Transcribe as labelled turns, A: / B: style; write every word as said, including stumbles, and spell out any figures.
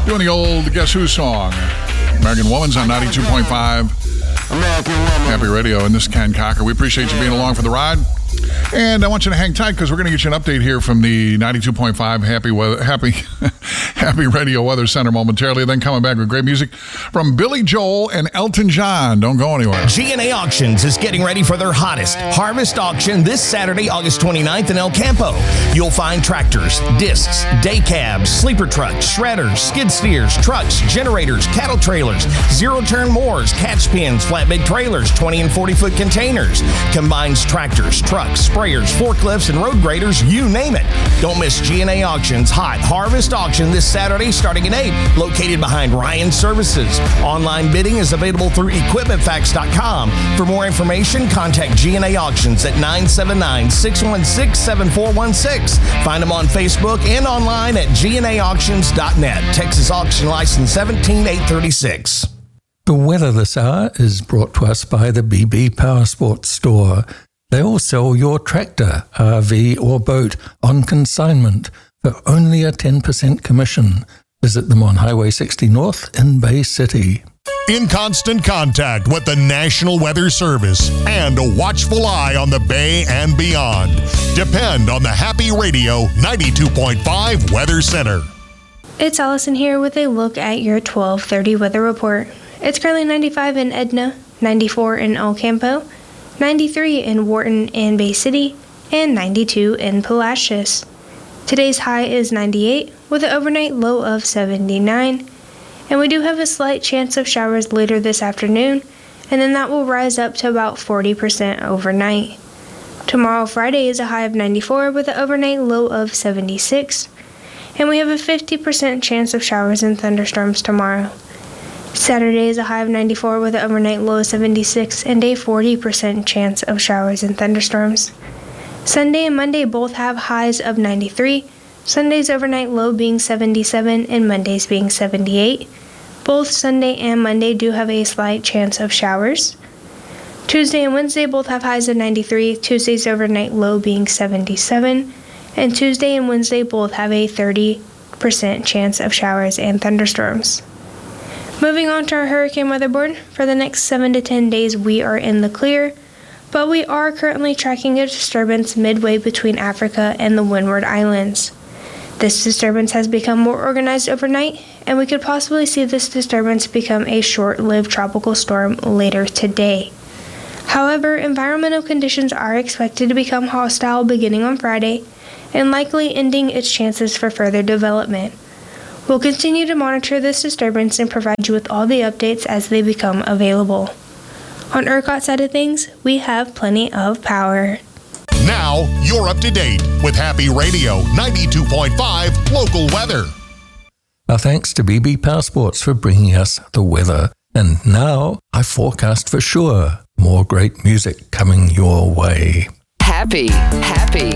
A: Doing the old Guess Who song. American Woman's on ninety-two point five.
B: American Woman.
A: Happy Radio, and this is Ken Cocker. We appreciate you being along for the ride. And I want you to hang tight because we're going to get you an update here from the ninety-two point five Happy Weather, Happy, Happy Radio Weather Center momentarily. Then coming back with great music from Billy Joel and Elton John. Don't go anywhere.
C: G and A Auctions is getting ready for their hottest harvest auction this Saturday, August twenty-ninth in El Campo. You'll find tractors, discs, day cabs, sleeper trucks, shredders, skid steers, trucks, generators, cattle trailers, zero-turn mowers, catch pins, flatbed trailers, twenty and forty-foot containers, combines tractors, trucks, sprayers, forklifts, and road graders, you name it. Don't miss G and A Auctions Hot Harvest Auction this Saturday starting at eight, located behind Ryan Services. Online bidding is available through equipment facts dot com. For more information, contact G and A Auctions at nine seven nine, six one six, seven four one six. Find them on Facebook and online at G and A auctions dot net. Texas Auction License seventeen eight thirty-six.
D: The weather this hour is brought to us by the B B Power Sports Store. They will sell your tractor, R V or boat on consignment for only a ten percent commission. Visit them on Highway sixty North in Bay City.
E: In constant contact with the National Weather Service and a watchful eye on the Bay and beyond. Depend on the Happy Radio ninety-two point five Weather Center.
F: It's Allison here with a look at your twelve thirty weather report. It's currently ninety-five in Edna, ninety-four in El Campo, ninety-three in Wharton and Bay City, and ninety-two in Palacios. Today's high is ninety-eight with an overnight low of seventy-nine, and we do have a slight chance of showers later this afternoon, and then that will rise up to about forty percent overnight. Tomorrow, Friday, is a high of ninety-four with an overnight low of seventy-six, and we have a fifty percent chance of showers and thunderstorms tomorrow. Saturday is a high of ninety-four with an overnight low of seventy-six and a forty percent chance of showers and thunderstorms. Sunday and Monday both have highs of ninety-three, Sunday's overnight low being seventy-seven and Monday's being seventy-eight. Both Sunday and Monday do have a slight chance of showers. Tuesday and Wednesday both have highs of ninety-three, Tuesday's overnight low being seventy-seven, and Tuesday and Wednesday both have a thirty percent chance of showers and thunderstorms. Moving on to our hurricane weather board, for the next seven to ten days we are in the clear, but we are currently tracking a disturbance midway between Africa and the Windward Islands. This disturbance has become more organized overnight, and we could possibly see this disturbance become a short-lived tropical storm later today. However, environmental conditions are expected to become hostile beginning on Friday, and likely ending its chances for further development. We'll continue to monitor this disturbance and provide you with all the updates as they become available. On ERCOT's side of things, we have plenty of power.
E: Now, you're up to date with Happy Radio ninety-two point five local weather.
D: Our thanks to B B Power Sports for bringing us the weather. And now, I forecast for sure more great music coming your way.
G: Happy, happy,